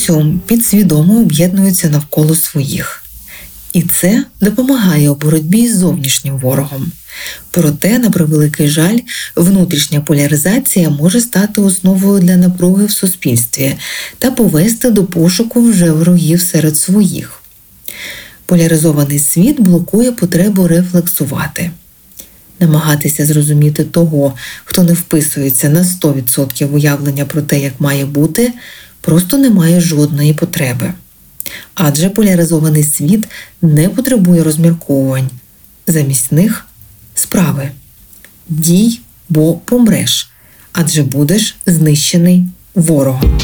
соціум підсвідомо об'єднується навколо своїх. І це допомагає у боротьбі з зовнішнім ворогом. Проте, на превеликий жаль, внутрішня поляризація може стати основою для напруги в суспільстві та повести до пошуку вже ворогів серед своїх. Поляризований світ блокує потребу рефлексувати. Намагатися зрозуміти того, хто не вписується на 100% уявлення про те, як має бути, просто немає жодної потреби. Адже поляризований світ не потребує розмірковувань. Замість них – справи. Дій, бо помреш, адже будеш знищений ворогом.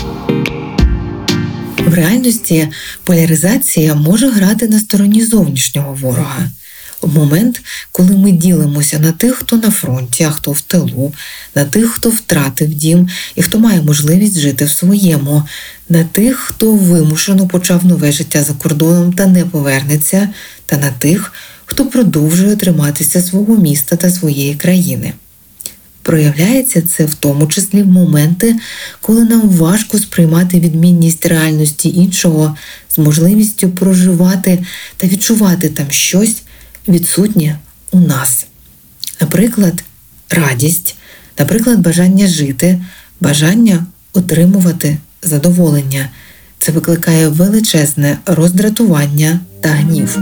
В реальності поляризація може грати на стороні зовнішнього ворога. В момент, коли ми ділимося на тих, хто на фронті, а хто в тилу, на тих, хто втратив дім і хто має можливість жити в своєму, на тих, хто вимушено почав нове життя за кордоном та не повернеться, та на тих, хто продовжує триматися свого міста та своєї країни. Проявляється це в тому числі в моменти, коли нам важко сприймати відмінність реальності іншого з можливістю проживати та відчувати там щось відсутнє у нас. Наприклад, радість, наприклад, бажання жити, бажання отримувати задоволення. Це викликає величезне роздратування та гнів.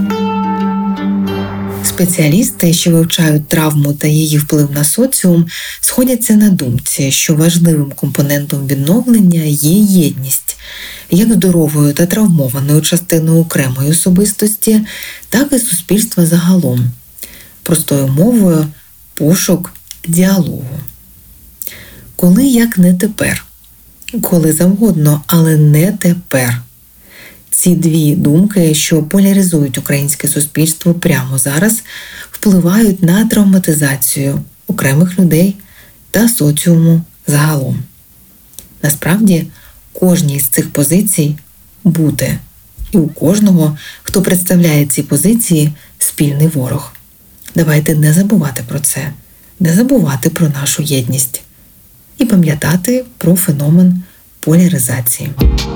Спеціалісти, що вивчають травму та її вплив на соціум, сходяться на думці, що важливим компонентом відновлення є єдність, як здоровою та травмованою частиною окремої особистості, так і суспільства загалом. Простою мовою – пошук діалогу. Коли як не тепер? Коли завгодно, але не тепер. Ці дві думки, що поляризують українське суспільство прямо зараз, впливають на травматизацію окремих людей та соціуму загалом. Насправді, кожній з цих позицій бути. І у кожного, хто представляє ці позиції, спільний ворог. Давайте не забувати про це, не забувати про нашу єдність і пам'ятати про феномен поляризації.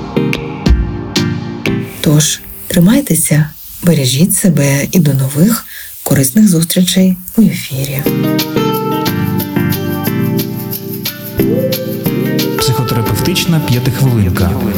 Тож, тримайтеся, бережіть себе і до нових корисних зустрічей у ефірі. Психотерапевтична п'ятихвилинка.